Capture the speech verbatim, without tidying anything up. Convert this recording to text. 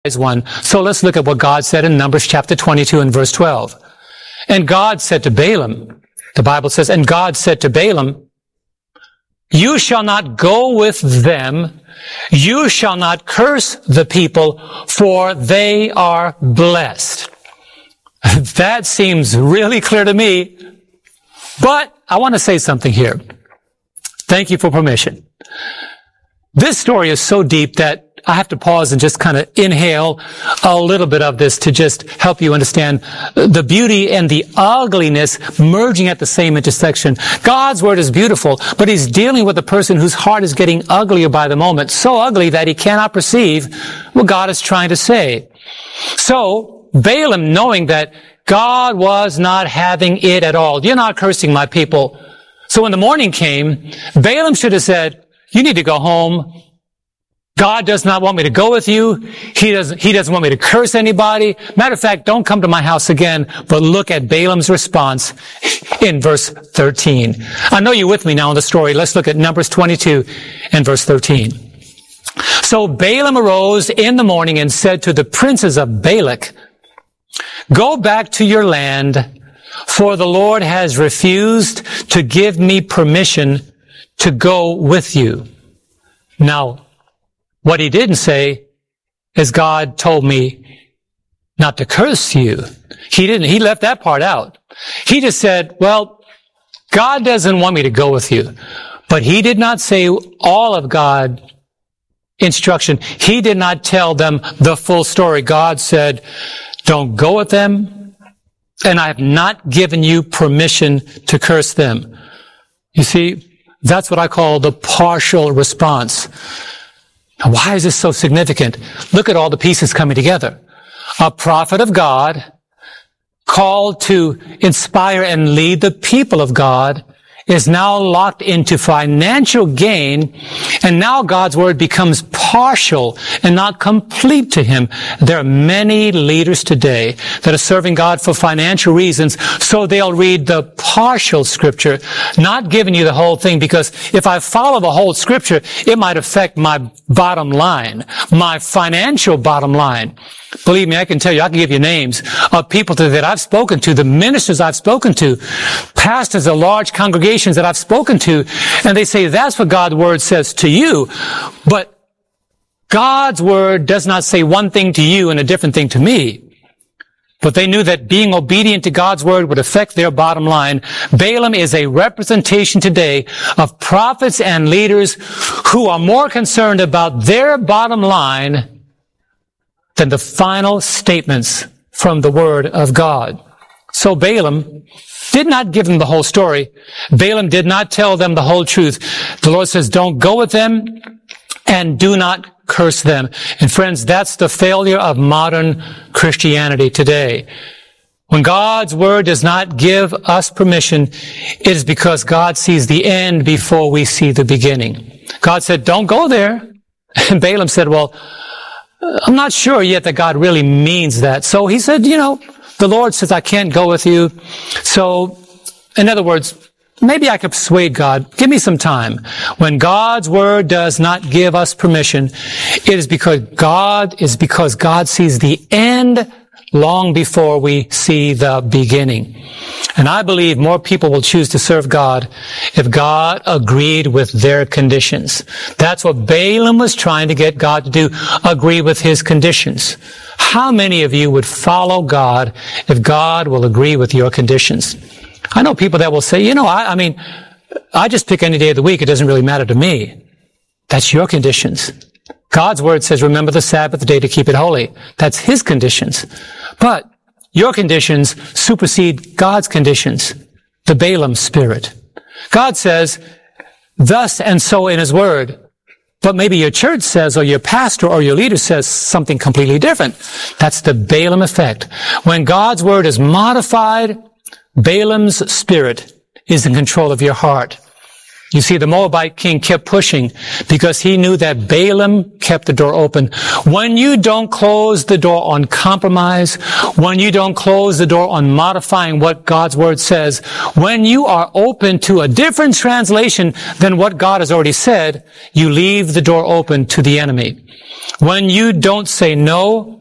one. So let's look at what God said in Numbers chapter twenty-two and verse twelve. And God said to Balaam, the Bible says, and God said to Balaam, you shall not go with them, you shall not curse the people, for they are blessed. That seems really clear to me, but I want to say something here. Thank you for permission. This story is so deep that I have to pause and just kind of inhale a little bit of this to just help you understand the beauty and the ugliness merging at the same intersection. God's word is beautiful, but he's dealing with a person whose heart is getting uglier by the moment, so ugly that he cannot perceive what God is trying to say. So, Balaam, knowing that God was not having it at all, you're not cursing my people. So when the morning came, Balaam should have said, you need to go home. God does not want me to go with you. He doesn't, he doesn't want me to curse anybody. Matter of fact, don't come to my house again. But look at Balaam's response in verse thirteen. I know you're with me now in the story. Let's look at Numbers twenty-two and verse thirteen. So Balaam arose in the morning and said to the princes of Balak, go back to your land, for the Lord has refused to give me permission to go with you. Now, what he didn't say is God told me not to curse you. He didn't. He left that part out. He just said, well, God doesn't want me to go with you. But he did not say all of God's instruction. He did not tell them the full story. God said, don't go with them, and I have not given you permission to curse them. You see, that's what I call the partial response. Now, why is this so significant? Look at all the pieces coming together. A prophet of God, called to inspire and lead the people of God, is now locked into financial gain, and now God's word becomes partial and not complete to him. There are many leaders today that are serving God for financial reasons, so they'll read the partial scripture, not giving you the whole thing, because if I follow the whole scripture, it might affect my bottom line, my financial bottom line. Believe me, I can tell you, I can give you names of people that I've spoken to, the ministers I've spoken to, pastors of large congregations that I've spoken to, and they say, that's what God's word says to you. But God's word does not say one thing to you and a different thing to me. But they knew that being obedient to God's word would affect their bottom line. Balaam is a representation today of prophets and leaders who are more concerned about their bottom line than the final statements from the word of God. So Balaam did not give them the whole story. Balaam did not tell them the whole truth. The Lord says, don't go with them and do not curse them. And friends, that's the failure of modern Christianity today. When God's word does not give us permission, it is because God sees the end before we see the beginning. God said, don't go there. And Balaam said, well, I'm not sure yet that God really means that. So he said, you know, the Lord says I can't go with you. So, in other words, maybe I could persuade God. Give me some time. When God's word does not give us permission, it is because God is because God sees the end long before we see the beginning. And I believe more people will choose to serve God if God agreed with their conditions. That's what Balaam was trying to get God to do, agree with his conditions. How many of you would follow God if God will agree with your conditions? I know people that will say, you know, I, I mean, I just pick any day of the week. It doesn't really matter to me. That's your conditions. God's word says, remember the Sabbath day to keep it holy. That's his conditions. But your conditions supersede God's conditions, the Balaam spirit. God says, thus and so in his word. But maybe your church says, or your pastor or your leader says something completely different. That's the Balaam effect. When God's word is modified, Balaam's spirit is in control of your heart. You see, the Moabite king kept pushing because he knew that Balaam kept the door open. When you don't close the door on compromise, when you don't close the door on modifying what God's word says, when you are open to a different translation than what God has already said, you leave the door open to the enemy. When you don't say no